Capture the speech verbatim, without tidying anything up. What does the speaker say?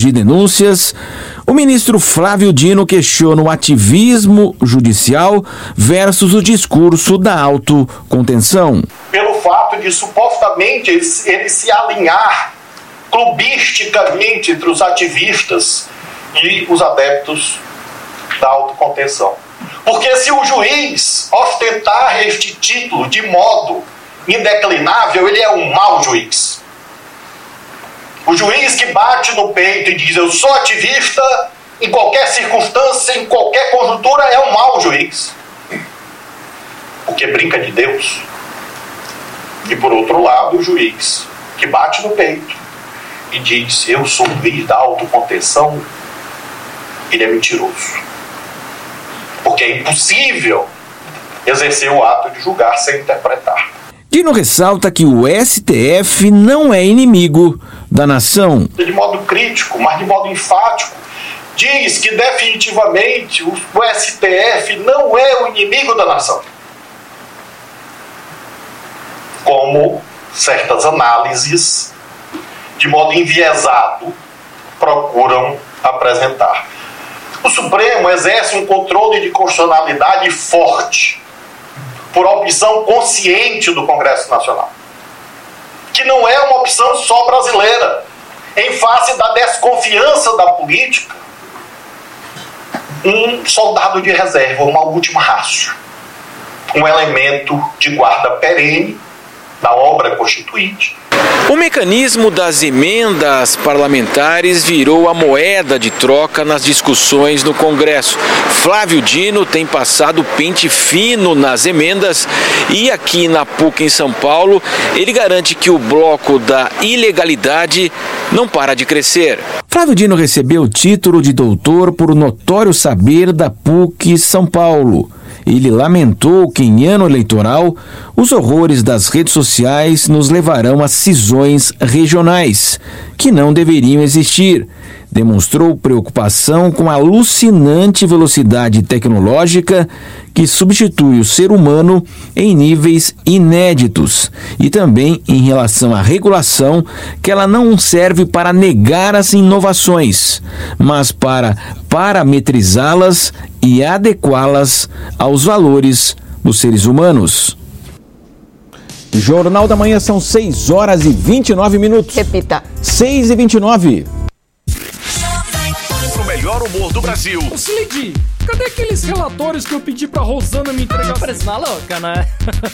de denúncias, o ministro Flávio Dino questiona o ativismo judicial versus o discurso da autocontenção. Pelo fato de supostamente ele, ele se alinhar clubisticamente entre os ativistas e os adeptos da autocontenção. Porque se o juiz ostentar este título de modo indeclinável, ele é um mau juiz. O juiz que bate no peito e diz eu sou ativista em qualquer circunstância, em qualquer conjuntura, é um mau juiz. Porque brinca de Deus. E por outro lado, o juiz que bate no peito e diz eu sou o juiz da autocontenção, ele é mentiroso. Porque é impossível exercer o ato de julgar sem interpretar. Dino ressalta que o S T F não é inimigo da nação. De modo crítico, mas de modo enfático, diz que definitivamente o S T F não é o inimigo da nação. Como certas análises, de modo enviesado, procuram apresentar. O Supremo exerce um controle de constitucionalidade forte, por opção consciente do Congresso Nacional, que não é uma opção só brasileira. Em face da desconfiança da política, um soldado de reserva, uma última rácio, um elemento de guarda perene da obra constituinte. O mecanismo das emendas parlamentares virou a moeda de troca nas discussões no Congresso. Flávio Dino tem passado pente fino nas emendas e aqui na P U C em São Paulo, ele garante que o bloco da ilegalidade não para de crescer. Flávio Dino recebeu o título de doutor por notório saber da P U C São Paulo. Ele lamentou que em ano eleitoral os horrores das redes sociais nos levarão a cisões regionais, que não deveriam existir. Demonstrou preocupação com a alucinante velocidade tecnológica que substitui o ser humano em níveis inéditos e também em relação à regulação, que ela não serve para negar as inovações, mas para parametrizá-las e adequá-las aos valores dos seres humanos. Jornal da Manhã, são seis horas e vinte e nove minutos. Repita. seis e vinte e nove. O melhor humor do Brasil. Ô, Cid, cadê aqueles relatórios que eu pedi pra Rosana me entregar? Parece uma louca, né?